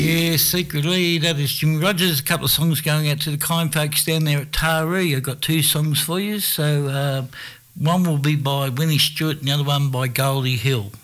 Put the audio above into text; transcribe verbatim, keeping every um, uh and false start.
Yeah, secretly, that is Jimmy Rogers. A couple of songs going out to the kind folks down there at Taree. I've got two songs for you. So uh, one will be by Winnie Stewart and the other one by Goldie Hill.